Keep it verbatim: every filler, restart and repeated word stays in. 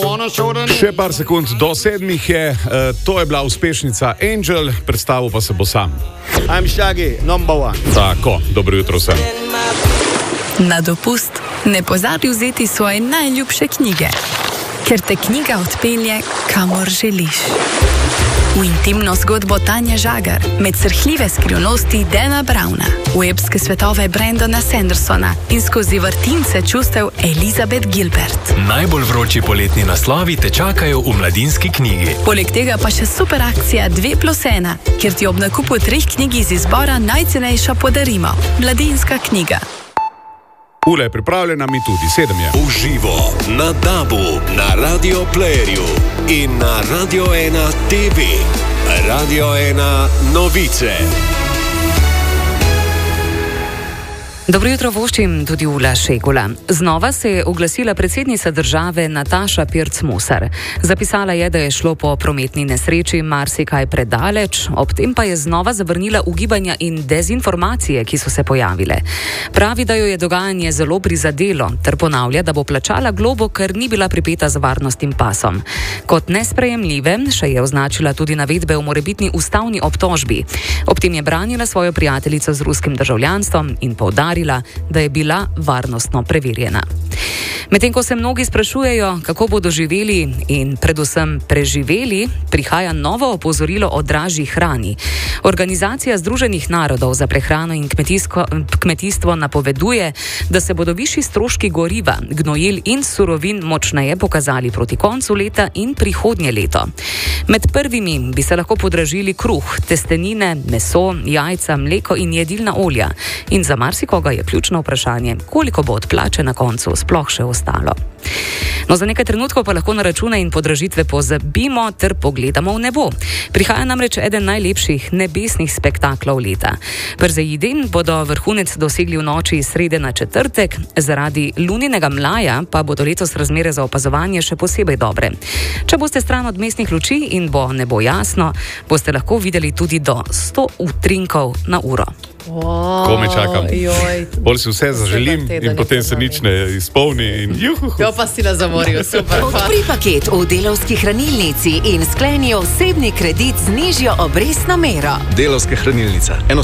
Še par sekund do sedmih je, uh, to je bila uspešnica Angel, predstavil pa se bo sam. I'm Shaggy, number one. Tako, dobro jutro vsem. Na dopust ne pozabi vzeti svoje najljubše knjige, ker te knjiga odpelje, kamor želiš. V intimno zgodbo Tanje Žagar, med srhljive skrivnosti Dana Browna, v epske svetove Brandona Sandersona in skozi vrtince čustev Elizabeth Gilbert. Najbolj vroči poletni naslovi te čakajo v Mladinski knjigi. Poleg tega pa še super akcija dve plus ena, kjer ti ob nakupu treh knjig iz izbora najcenejša podarimo. Mladinska knjiga. Ule je pripravljena, mi tudi, sedem je. Uživo na Dabu, na Radio Playerju in na Radio ena T V. Radio ena novice. Dobro jutro voščim tudi Ula Šegula. Znova se je oglasila predsednica države Nataša Pirc-Musar. Zapisala je, da je šlo po prometni nesreči marsikaj predaleč, ob tem pa je znova zavrnila ugibanja in dezinformacije, ki so se pojavile. Pravi, da jo je dogajanje zelo prizadelo, ter ponavlja, da bo plačala globo, ker ni bila pripeta z varnostnim pasom. Kot nesprejemljive še je označila tudi navedbe o morebitni ustavni obtožbi. Ob tem je branila svojo prijateljico z ruskim državljanstvom in poudarila, da je bila varnostno preverjena. Medtem ko se mnogi sprašujejo, kako bodo živeli in predvsem preživeli, prihaja novo opozorilo o dražji hrani. Organizacija Združenih narodov za prehrano in kmetijstvo napoveduje, da se bodo višji stroški goriva, gnojil in surovin močneje pokazali proti koncu leta in prihodnje leto. Med prvimi bi se lahko podražili kruh, testenine, meso, jajca, mleko in jedilna olja. In za marsikoga je ključno vprašanje, koliko bo od plače na koncu sploh še ostalo. No, za nekaj trenutkov pa lahko na račune in podražitve pozabimo ter pogledamo v nebo. Prihaja namreč eden najlepših nebesnih spektaklov leta. Perseidi bodo vrhunec dosegli v noči iz srede na četrtek, zaradi luninega mlaja pa bodo letos razmere za opazovanje še posebej dobre. Če boste stran od mestnih luči in bo nebo jasno, boste lahko videli tudi do sto utrinkov na uro. Wow, Ko me čakam. Joj, Bolj si vse zaželim in potem se nič ne izpolni in juhu. jo pa si na zamorju, super. Odpri paket v Delavski hranilnici in skleni osebni kredit z nižjo obrestno mero. Delavska hranilnica.